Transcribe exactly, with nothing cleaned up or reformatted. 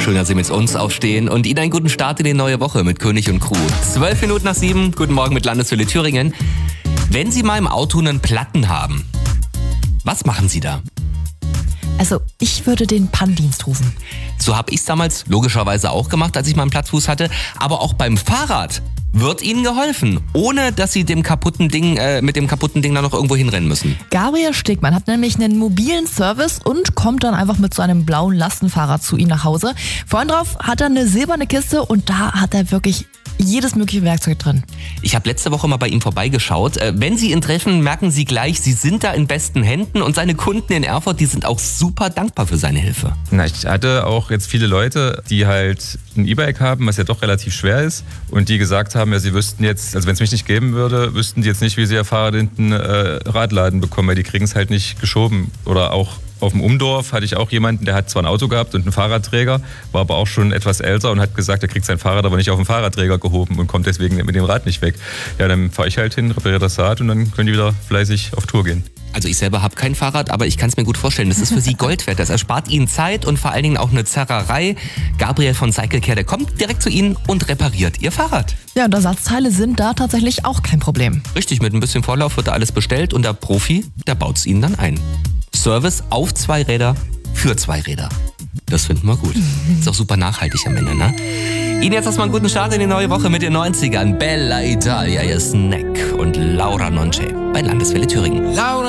Schön, dass Sie mit uns aufstehen und Ihnen einen guten Start in die neue Woche mit König und Crew. Zwölf Minuten nach sieben, guten Morgen mit Landeswelle Thüringen. Wenn Sie mal im Auto einen Platten haben, was machen Sie da? Also ich würde den Pannendienst rufen. So habe ich es damals logischerweise auch gemacht, als ich mal einen Plattfuß hatte. Aber auch beim Fahrrad wird Ihnen geholfen, ohne dass Sie dem kaputten Ding, äh, mit dem kaputten Ding da noch irgendwo hinrennen müssen. Gabriel Stegmann hat nämlich einen mobilen Service und kommt dann einfach mit so einem blauen Lastenfahrrad zu ihm nach Hause. Vorhin drauf hat er eine silberne Kiste und da hat er wirklich jedes mögliche Werkzeug drin. Ich habe letzte Woche mal bei ihm vorbeigeschaut. Äh, wenn Sie ihn treffen, merken Sie gleich, Sie sind da in besten Händen und seine Kunden in Erfurt, die sind auch super dankbar für seine Hilfe. Na, ich hatte auch jetzt viele Leute, die halt ein E-Bike haben, was ja doch relativ schwer ist und die gesagt haben, ja, sie wüssten jetzt, also wenn es mich nicht geben würde, wüssten die jetzt nicht, wie sie ihr Fahrrad hinten äh, Radladen bekommen, weil die kriegen es halt nicht geschoben. Oder auch auf dem Umdorf hatte ich auch jemanden, der hat zwar ein Auto gehabt und einen Fahrradträger, war aber auch schon etwas älter und hat gesagt, er kriegt sein Fahrrad aber nicht auf den Fahrradträger gehoben und kommt deswegen mit dem Rad nicht weg. Ja, dann fahre ich halt hin, repariere das Rad und dann können die wieder fleißig auf Tour gehen. Also ich selber habe kein Fahrrad, aber ich kann es mir gut vorstellen, das ist für Sie Gold wert. Das erspart Ihnen Zeit und vor allen Dingen auch eine Zerrerei. Gabriel von Cyclecare, der kommt direkt zu Ihnen und repariert Ihr Fahrrad. Ja, und Ersatzteile sind da tatsächlich auch kein Problem. Richtig, mit ein bisschen Vorlauf wird da alles bestellt und der Profi, der baut es Ihnen dann ein. Service auf zwei Räder für zwei Räder. Das finden wir gut. Ist auch super nachhaltig am Ende, ne? Ihnen jetzt erstmal einen guten Start in die neue Woche mit den neunzigern. Bella Italia, ihr Snack und Laura Nonce bei Landeswelle Thüringen. Laura